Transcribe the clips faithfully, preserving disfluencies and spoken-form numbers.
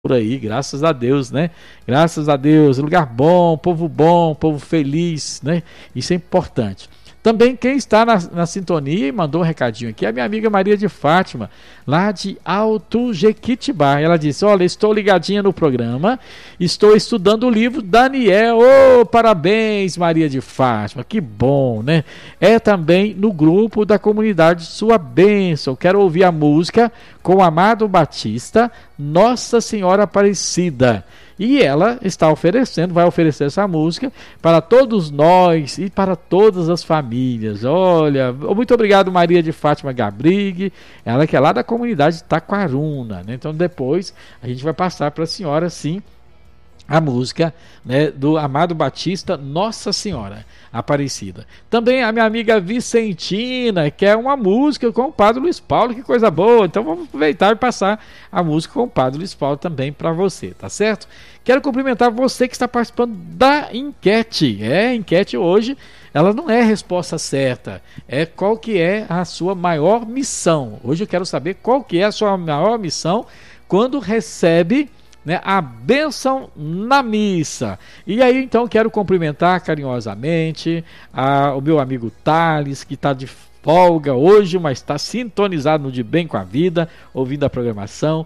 por aí, graças a Deus, né? Graças a Deus, lugar bom, povo bom, povo feliz, né? Isso é importante. Também quem está na, na sintonia e mandou um recadinho aqui é a minha amiga Maria de Fátima, lá de Alto Jequitibá. Ela disse: olha, estou ligadinha no programa, estou estudando o livro Daniel. Oh, parabéns, Maria de Fátima, que bom, né? É também no grupo da comunidade Sua Bênção. Quero ouvir a música com o Amado Batista, Nossa Senhora Aparecida. E ela está oferecendo, vai oferecer essa música para todos nós e para todas as famílias. Olha, muito obrigado, Maria de Fátima Gabrig, ela que é lá da comunidade Taquaruna, né? Então depois a gente vai passar para a senhora, sim, a música, né, do Amado Batista, Nossa Senhora Aparecida. Também a minha amiga Vicentina, que é uma música com o Padre Luiz Paulo, que coisa boa. Então vamos aproveitar e passar a música com o Padre Luiz Paulo também para você, tá certo? Quero cumprimentar você que está participando da enquete. É, a enquete hoje, ela não é a resposta certa, é qual que é a sua maior missão. Hoje eu quero saber qual que é a sua maior missão quando recebe, né, a bênção na missa. E aí então quero cumprimentar carinhosamente a, o meu amigo Thales, que está de folga hoje, mas está sintonizado no De Bem com a Vida, ouvindo a programação.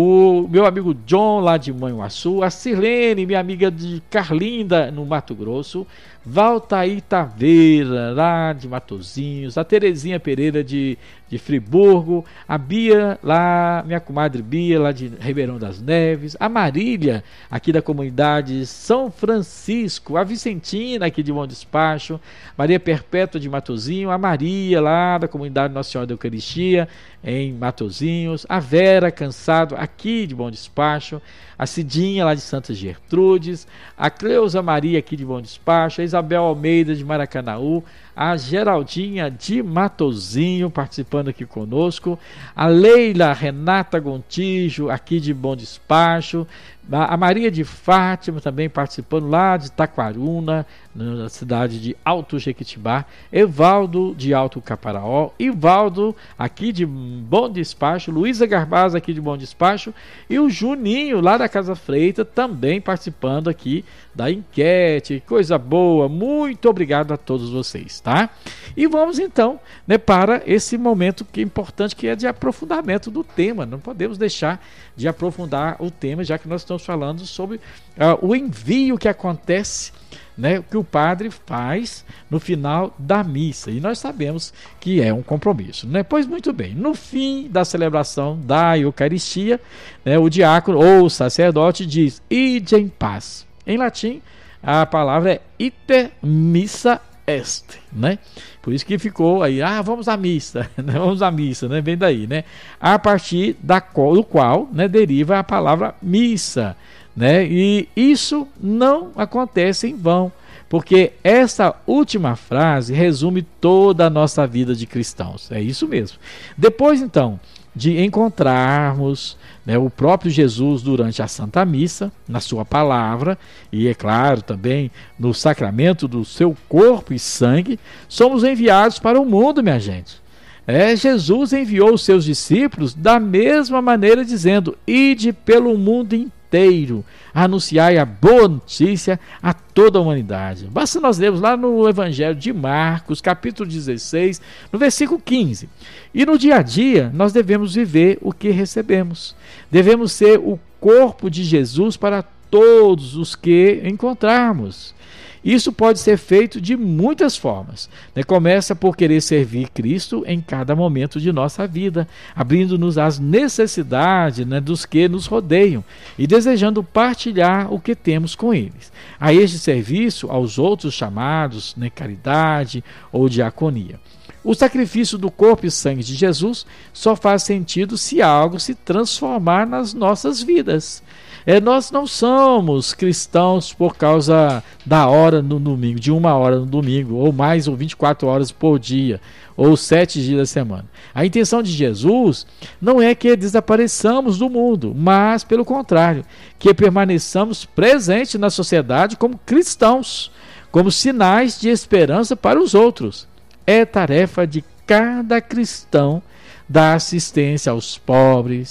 O meu amigo John, lá de Manhuaçu, a Sirlene, minha amiga de Carlinda, no Mato Grosso, Valtaí Taveira, lá de Matozinhos, a Terezinha Pereira de, de Friburgo, a Bia, lá, minha comadre Bia, lá de Ribeirão das Neves, a Marília, aqui da comunidade São Francisco, a Vicentina, aqui de Bom Despacho, Maria Perpétua de Matozinho, a Maria, lá da comunidade Nossa Senhora da Eucaristia, em Matozinhos, a Vera Cansado, aqui de Bom Despacho, a Cidinha, lá de Santa Gertrudes, a Cleusa Maria, aqui de Bom Despacho, a Isabel Almeida, de Maracanaú, a Geraldinha de Matozinho, participando aqui conosco, a Leila Renata Gontijo, aqui de Bom Despacho, a Maria de Fátima também participando lá de Taquaruna, na cidade de Alto Jequitibá, Evaldo de Alto Caparaó, Ivaldo aqui de Bom Despacho, Luísa Garbaz aqui de Bom Despacho e o Juninho lá da Casa Freita também participando aqui da enquete. Coisa boa, muito obrigado a todos vocês, tá? E vamos então, né, para esse momento que é importante, que é de aprofundamento do tema. Não podemos deixar de aprofundar o tema, já que nós estamos falando sobre uh, o envio que acontece, né, que o padre faz no final da missa, e nós sabemos que é um compromisso, né? Pois muito bem, no fim da celebração da Eucaristia, né, o diácono ou o sacerdote diz: ide em paz. Em latim a palavra é ite missa est, né? Por isso que ficou aí, ah, vamos à missa, vamos à missa, né? Vem daí, né? A partir da qual, do qual, né, deriva a palavra missa, né? E isso não acontece em vão, porque essa última frase resume toda a nossa vida de cristãos. É isso mesmo. Depois, então, de encontrarmos, né, o próprio Jesus durante a Santa Missa, na sua palavra, e é claro também no sacramento do seu corpo e sangue, somos enviados para o mundo, minha gente. É, Jesus enviou os seus discípulos da mesma maneira, dizendo: ide pelo mundo inteiro, anunciai a boa notícia a toda a humanidade. Basta nós lermos lá no Evangelho de Marcos, capítulo dezesseis, no versículo quinze. E no dia a dia, nós devemos viver o que recebemos. Devemos ser o corpo de Jesus para todos os que encontrarmos. Isso pode ser feito de muitas formas, né? Começa por querer servir Cristo em cada momento de nossa vida, abrindo-nos às necessidades, né, dos que nos rodeiam e desejando partilhar o que temos com eles. A este serviço, aos outros chamados, né, caridade ou diaconia. O sacrifício do corpo e sangue de Jesus só faz sentido se algo se transformar nas nossas vidas. É, nós não somos cristãos por causa da hora no domingo, de uma hora no domingo, ou mais, ou vinte e quatro horas por dia, ou sete dias da semana. A intenção de Jesus não é que desapareçamos do mundo, mas, pelo contrário, que permaneçamos presentes na sociedade como cristãos, como sinais de esperança para os outros. É tarefa de cada cristão dar assistência aos pobres,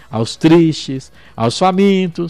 aos tristes, aos famintos,